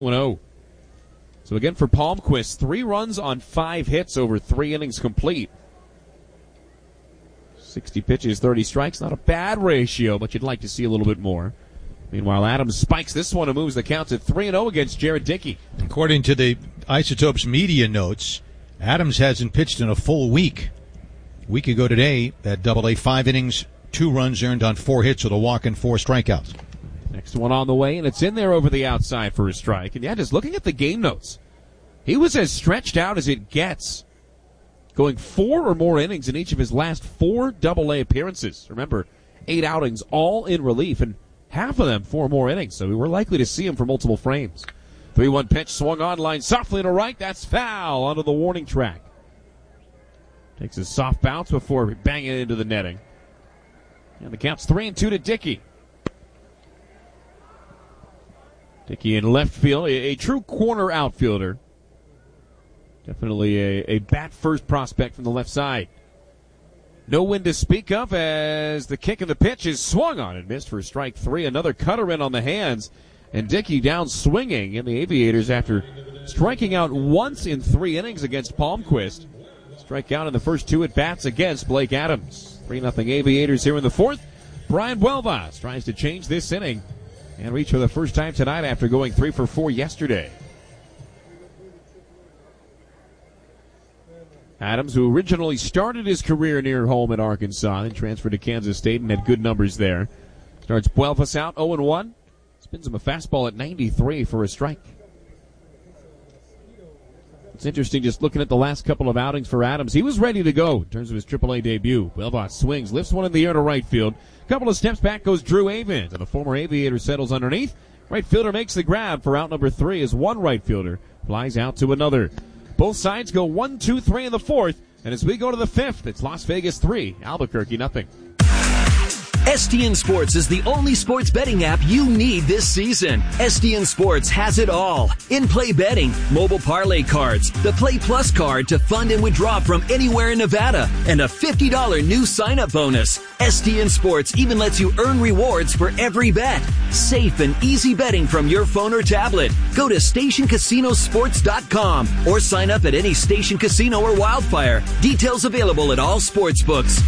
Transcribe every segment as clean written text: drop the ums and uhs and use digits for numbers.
1-0. So again for Palmquist, 3 runs on 5 hits over 3 innings complete. 60 pitches, 30 strikes. Not a bad ratio, but you'd like to see a little bit more. Meanwhile, Adams spikes this one and moves the count to 3-0 against Jared Dickey. According to the Isotopes media notes, Adams hasn't pitched in a full week. A week ago today at Double-A, 5 innings, 2 runs earned on 4 hits with a walk and 4 strikeouts. Next one on the way, and it's in there over the outside for a strike. And yeah, just looking at the game notes, he was as stretched out as it gets, going 4 or more innings in each of his last 4 Double-A appearances. Remember, 8 outings, all in relief, and half of them 4 more innings, so we were likely to see him for multiple frames. 3-1 pitch, swung on, line softly to right. That's foul onto the warning track. Takes a soft bounce before banging it into the netting. And the count's 3-2 to Dickey. Dickey in left field, a true corner outfielder. Definitely a bat-first prospect from the left side. No wind to speak of as the kick of the pitch is swung on and missed for strike 3. Another cutter in on the hands, and Dickey down swinging in the Aviators after striking out once in 3 innings against Palmquist. Strike out in the first 2 at-bats against Blake Adams. 3-0 Aviators here in the 4th. Brian Buelvas tries to change this inning and reach for the first time tonight after going 3 for 4 yesterday. Adams, who originally started his career near home at Arkansas, then transferred to Kansas State and had good numbers there. Starts Buelvas out 0-1. Spins him a fastball at 93 for a strike. It's interesting just looking at the last couple of outings for Adams. He was ready to go in terms of his AAA debut. Buelvas swings, lifts one in the air to right field. Couple of steps back goes Drew Avent, and the former Aviator settles underneath. Right fielder makes the grab for out number 3 as one right fielder flies out to another. Both sides go 1, 2, 3 in the 4th, and as we go to the 5th, it's Las Vegas 3, Albuquerque nothing. STN Sports is the only sports betting app you need this season. STN Sports has it all. In-play betting, mobile parlay cards, the Play Plus card to fund and withdraw from anywhere in Nevada, and a $50 new sign-up bonus. STN Sports even lets you earn rewards for every bet. Safe and easy betting from your phone or tablet. Go to StationCasinoSports.com or sign up at any Station Casino or Wildfire. Details available at all sportsbooks.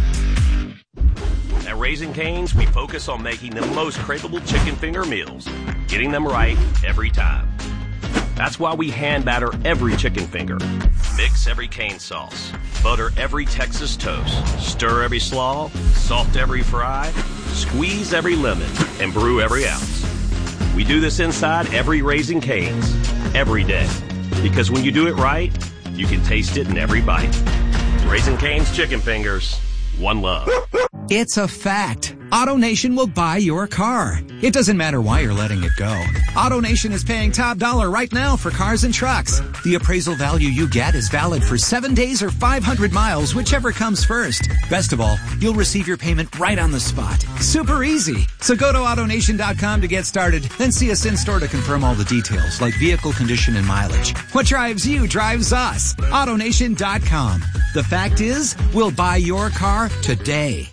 At Raising Cane's, we focus on making the most craveable chicken finger meals, getting them right every time. That's why we hand batter every chicken finger, mix every cane sauce, butter every Texas toast, stir every slaw, salt every fry, squeeze every lemon, and brew every ounce. We do this inside every Raising Cane's, every day. Because when you do it right, you can taste it in every bite. Raising Cane's chicken fingers, one love. It's a fact. AutoNation will buy your car. It doesn't matter why you're letting it go. AutoNation is paying top dollar right now for cars and trucks. The appraisal value you get is valid for 7 days or 500 miles, whichever comes first. Best of all, you'll receive your payment right on the spot. Super easy. So go to AutoNation.com to get started, then see us in store to confirm all the details, like vehicle condition and mileage. What drives you drives us. AutoNation.com. The fact is, we'll buy your car today.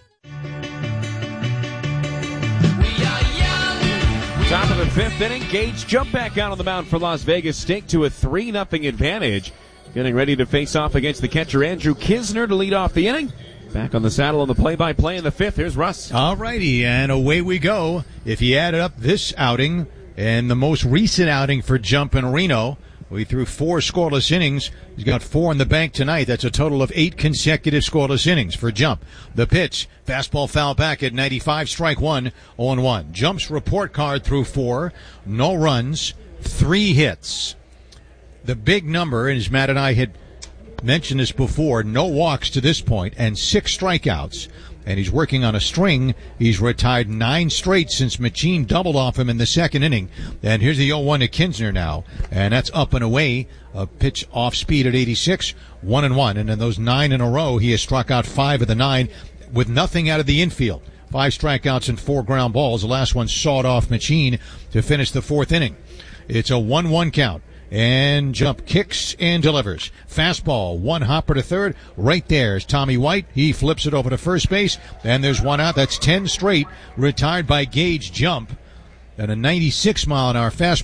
Top of the 5th inning, Gage jump back out on the mound for Las Vegas State to a 3-0 advantage. Getting ready to face off against the catcher Andrew Kisner to lead off the inning. Back on the saddle on the play-by-play in the 5th. Here's Russ. All righty, and away we go. If you added up this outing and the most recent outing for Jump in Reno, we threw 4 scoreless innings. He's got 4 in the bank tonight. That's a total of 8 consecutive scoreless innings for Jump. The pitch, fastball foul back at 95, strike 1, 0-1. Jump's report card through 4, no runs, 3 hits. The big number, as Matt and I had mentioned this before, no walks to this point and 6 strikeouts. And he's working on a string. He's retired 9 straight since Machine doubled off him in the 2nd inning. And here's the 0-1 to Kinsner now. And that's up and away. A pitch off speed at 86, 1-1. And in those 9 in a row, he has struck out 5 of the 9 with nothing out of the infield. 5 strikeouts and 4 ground balls. The last one sawed off Machine to finish the 4th inning. It's a 1-1 count. And Jump kicks and delivers. Fastball, 1 hopper to third. Right there is Tommy White. He flips it over to first base. And there's 1 out. That's 10 straight. Retired by Gage Jump. And a 96-mile-an-hour fastball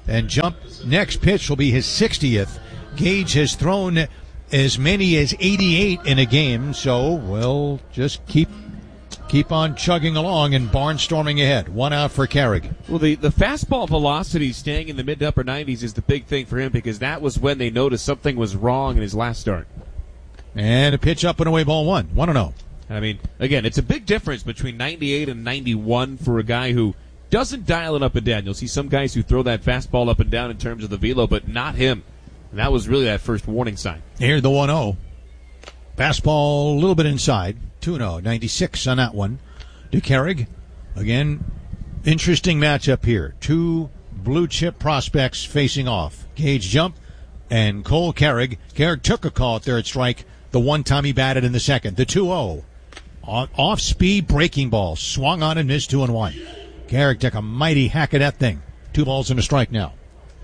And Jump next pitch will be his 60th. Gage has thrown as many as 88 in a game, so we'll just keep on chugging along and barnstorming ahead. One out for Carrig. Well, the fastball velocity staying in the mid to upper 90s is the big thing for him, because that was when they noticed something was wrong in his last start. And a pitch up and away, ball 1. 1-0. I mean, again, it's a big difference between 98 and 91 for a guy who doesn't dial it up and down. You'll see some guys who throw that fastball up and down in terms of the velo, but not him. And that was really that first warning sign. Here's the 1-0. Fastball a little bit inside. 2-0. 96 on that one to Carrig. Again, interesting matchup here. Two blue chip prospects facing off. Gage Jump and Cole Carrig. Carrig took a call at third strike the one time he batted in the second. The 2-0. Off-speed breaking ball. Swung on and missed 2-1. Carrig took a mighty hack at that thing. 2 balls and a strike now.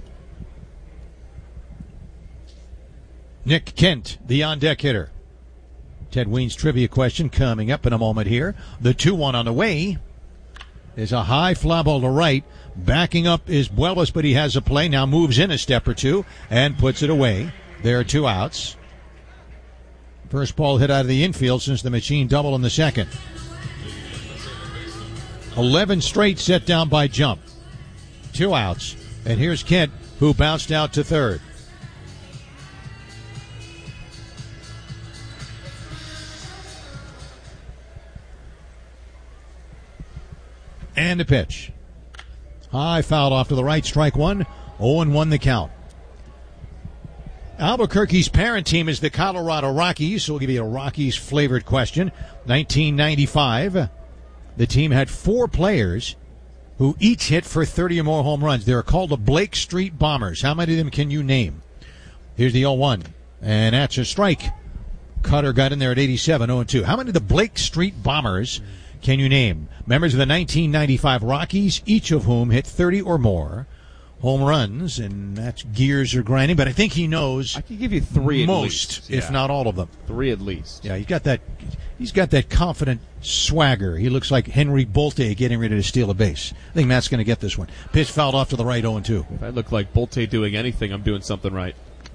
Nick Kent, the on-deck hitter. Ted Ween's trivia question coming up in a moment here. The 2-1 on the way is a high fly ball to right. Backing up is Buelas, but he has a play. Now moves in a step or two and puts it away. There are 2 outs. First ball hit out of the infield since the machine double in the second. 11 straight set down by Jump. 2 outs. And here's Kent, who bounced out to third. And a pitch. High foul off to the right, strike 1. 0-1 the count. Albuquerque's parent team is the Colorado Rockies, so we'll give you a Rockies-flavored question. 1995, the team had 4 players who each hit for 30 or more home runs. They're called the Blake Street Bombers. How many of them can you name? Here's the 0-1, and that's a strike. Cutter got in there at 87, 0-2. How many of the Blake Street Bombers can you name? Members of the 1995 Rockies, each of whom hit 30 or more home runs, and that's gears are grinding, but I think he knows. I can give you 3 at least. if not all of them. 3 at least. Yeah, he's got that confident swagger. He looks like Henry Bolte getting ready to steal a base. I think Matt's going to get this one. Pitch fouled off to the right, 0-2. If I look like Bolte doing anything, I'm doing something right.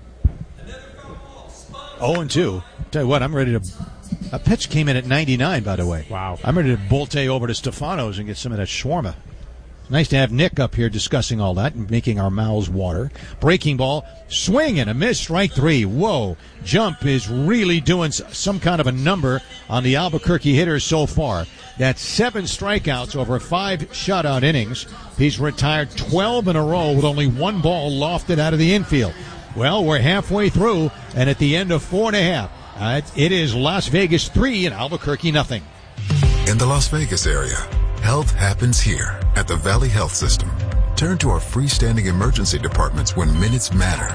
0-2. Tell you what, I'm ready to. A pitch came in at 99, by the way. Wow. I'm ready to Bolte over to Stefanos and get some of that shawarma. It's nice to have Nick up here discussing all that and making our mouths water. Breaking ball, swing and a miss, strike 3. Whoa. Jump is really doing some kind of a number on the Albuquerque hitters so far. That's 7 strikeouts over 5 shutout innings. He's retired 12 in a row with only 1 ball lofted out of the infield. Well, we're halfway through, and at the end of 4.5, it is Las Vegas 3 and Albuquerque nothing. In the Las Vegas area, health happens here at the Valley Health System. Turn to our freestanding emergency departments when minutes matter.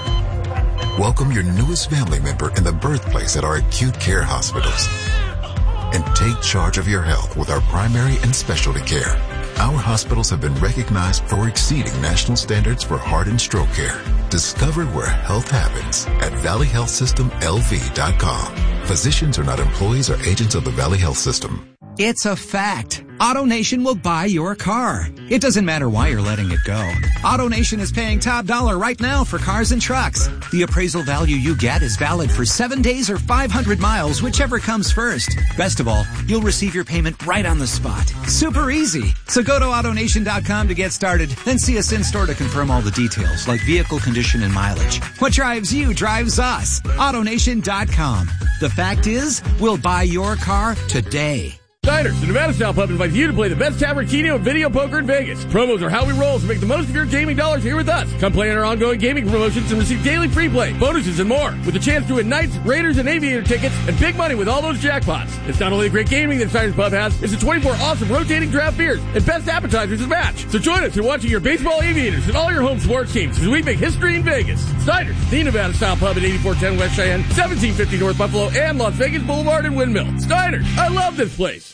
Welcome your newest family member in the birthplace at our acute care hospitals. And take charge of your health with our primary and specialty care. Our hospitals have been recognized for exceeding national standards for heart and stroke care. Discover where health happens at valleyhealthsystemlv.com. Physicians are not employees or agents of the Valley Health System. It's a fact. AutoNation will buy your car. It doesn't matter why you're letting it go. AutoNation is paying top dollar right now for cars and trucks. The appraisal value you get is valid for 7 days or 500 miles, whichever comes first. Best of all, you'll receive your payment right on the spot. Super easy. So go to AutoNation.com to get started, then see us in-store to confirm all the details, like vehicle condition and mileage. What drives you drives us. AutoNation.com. The fact is, we'll buy your car today. Diners, the Nevada Style Pub invites you to play the best tavern, keno, and video poker in Vegas. Promos are how we roll, so make the most of your gaming dollars here with us. Come play in our ongoing gaming promotions and receive daily free play, bonuses, and more. With a chance to win Knights, Raiders, and Aviator tickets, and big money with all those jackpots. It's not only the great gaming that Diners Pub has, it's the 24 awesome rotating draft beers and best appetizers to match. So join us in watching your baseball Aviators and all your home sports teams as we make history in Vegas. Diners, the Nevada Style Pub at 8410 West Cheyenne, 1750 North Buffalo, and Las Vegas Boulevard and Windmill. Diners, I love this place.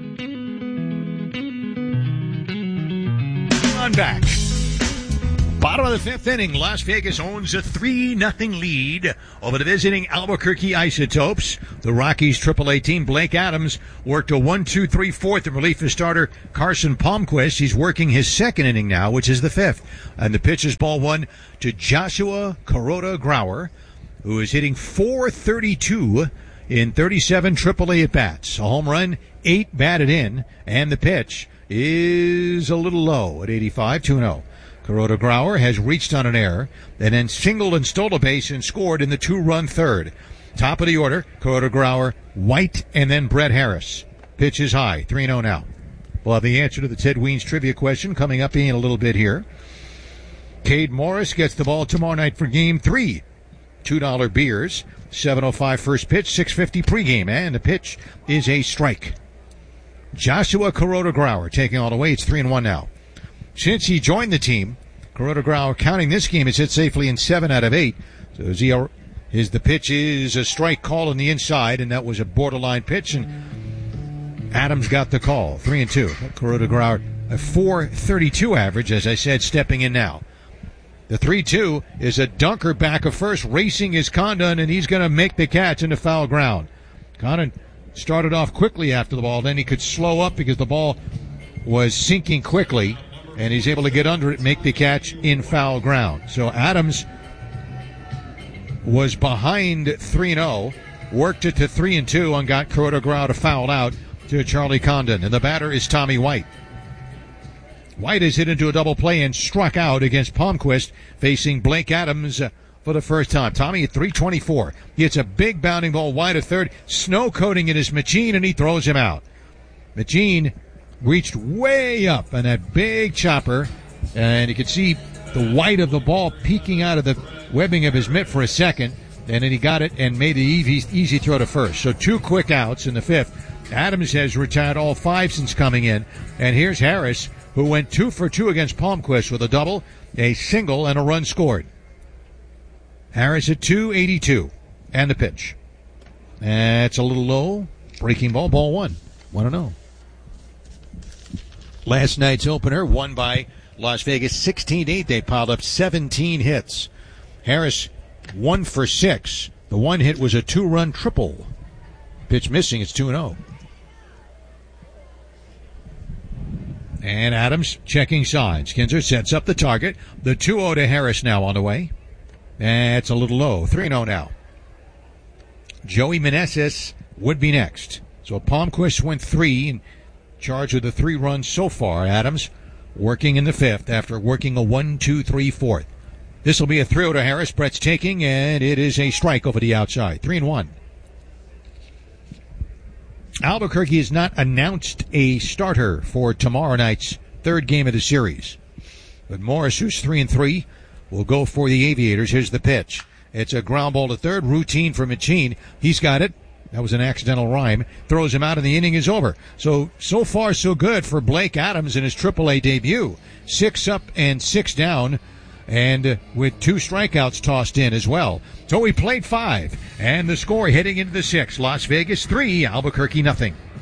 On back. Bottom Bottom of the fifth inning, Las Vegas owns a 3-0 lead over the visiting Albuquerque Isotopes. The Rockies AAA team, Blake Adams, worked a 1-2-3-4 in relief of starter Carson Palmquist. He's working his second inning now, which is the fifth. And the pitch is ball one to Joshua Kuroda Grauer, who is hitting .432 in 37 AAA at-bats. A home run, 8 batted in, and the pitch is a little low at 85, 2-0. Kuroda Grauer has reached on an error, and then singled and stole a base and scored in the 2-run third. Top of the order, Kuroda Grauer, White, and then Brett Harris. Pitch is high, 3-0 now. We'll have the answer to the Ted Weens trivia question coming up in a little bit here. Cade Morris gets the ball tomorrow night for Game 3. $2 beers, 7:05 first pitch, 6:50 pregame, and the pitch is a strike. Joshua Kuroda Grauer taking all the way. It's 3-1 now. Since he joined the team, Kuroda Grauer, counting this game, has hit safely in 7 out of 8. So the pitch is a strike call on the inside, and that was a borderline pitch, and Adams got the call. 3-2. Kuroda Grauer, a .432 average, as I said, stepping in now. The 3-2 is a dunker back of first, racing is Condon, and he's going to make the catch into foul ground. Condon started off quickly after the ball, then he could slow up because the ball was sinking quickly, and he's able to get under it and make the catch in foul ground. So Adams was behind 3-0, worked it to 3-2, and got Kuroda Grauer fouled out to Charlie Condon. And the batter is Tommy White. White is hit into a double play and struck out against Palmquist, facing Blake Adams for the first time. Tommy at .324. He hits a big bounding ball wide of third, snow coating it is Machin, and he throws him out. Machin reached way up on that big chopper, and you could see the white of the ball peeking out of the webbing of his mitt for a second, and then he got it and made the easy throw to first. So 2 quick outs in the fifth. Adams has retired all 5 since coming in, and here's Harris, who went 2 for 2 against Palmquist with a double, a single, and a run scored. Harris at .282, and the pitch. That's a little low. Breaking ball, ball 1. 1-0. Last night's opener won by Las Vegas 16-8. They piled up 17 hits. Harris 1 for 6. The one hit was a 2-run triple. Pitch missing. It's 2-0. And Adams checking signs. Kinzer sets up the target. The 2-0 to Harris now on the way. That's a little low. 3-0 now. Joey Meneses would be next. So Palmquist went 3 and charged with the 3 runs so far. Adams working in the fifth after working a 1-2-3-4. This will be a 3-0 to Harris. Brett's taking, and it is a strike over the outside. 3-1. Albuquerque has not announced a starter for tomorrow night's third game of the series. But Morris, who's 3-3, will go for the Aviators. Here's the pitch. It's a ground ball to third. Routine for Machin. He's got it. That was an accidental rhyme. Throws him out and the inning is over. So far so good for Blake Adams in his AAA debut. 6 up and 6 down, and with 2 strikeouts tossed in as well. So he played 5, and the score heading into the 6th. Las Vegas 3, Albuquerque nothing.